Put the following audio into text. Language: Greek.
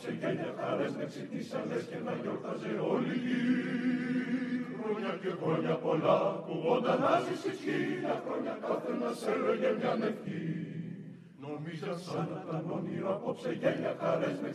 απόψε γέλια χαρές με ξυπνήσαλες και να γιορτάζε όλη η γη. Χρόνια και χρόνια πολλά κουβόντα να ζήσεις 1000 χρόνια καθένας έλεγε μια ευχή. Νομίζα σαν να ήταν όνειρο απόψε γέλια χαρές με